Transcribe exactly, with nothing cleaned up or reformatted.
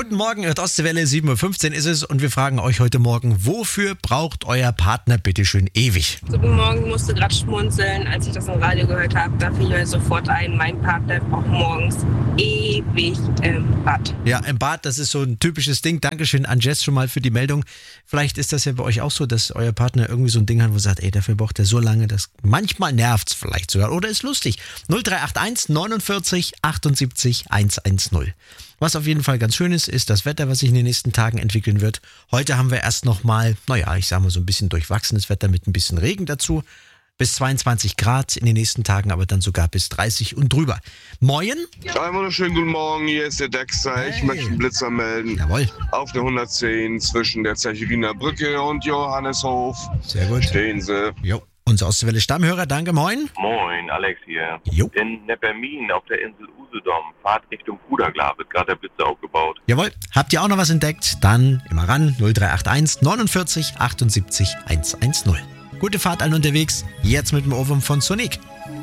Guten Morgen, hört Ostseewelle, sieben Uhr fünfzehn ist es und wir fragen euch heute Morgen, wofür braucht euer Partner bitteschön ewig? Guten Morgen, musste gerade schmunzeln, als ich das im Radio gehört habe. Da fiel mir sofort ein, mein Partner braucht morgens ewig im Bad. Ja, im Bad, das ist so ein typisches Ding. Dankeschön an Jess schon mal für die Meldung. Vielleicht ist das ja bei euch auch so, dass euer Partner irgendwie so ein Ding hat, wo er sagt, ey, dafür braucht er so lange, dass manchmal nervt's vielleicht sogar oder ist lustig. null drei acht eins neunundvierzig achtundsiebzig hundertzehn. Was auf jeden Fall ganz schön ist, ist das Wetter, was sich in den nächsten Tagen entwickeln wird. Heute haben wir erst nochmal, naja, ich sag mal so ein bisschen durchwachsenes Wetter mit ein bisschen Regen dazu. Bis zweiundzwanzig Grad in den nächsten Tagen, aber dann sogar bis dreißig und drüber. Moin. Einen wunderschönen guten Morgen, hier ist der Dexter. Hey. Ich möchte einen Blitzer melden. Jawohl. Auf der hundertzehn zwischen der Zechiriner Brücke und Johanneshof. Sehr gut. Stehen sie. Jo. Unser Ostseewelle Stammhörer, danke, moin. Moin, Alex hier. Jo. In Neppermin auf der Insel Usedom, Fahrt Richtung Pudergla, wird gerade der Blitzer aufgebaut. Jawohl. Habt ihr auch noch was entdeckt? Dann immer ran, null drei acht eins neunundvierzig achtundsiebzig hundertzehn. Gute Fahrt allen unterwegs, jetzt mit dem Ohrwurm von Sonic.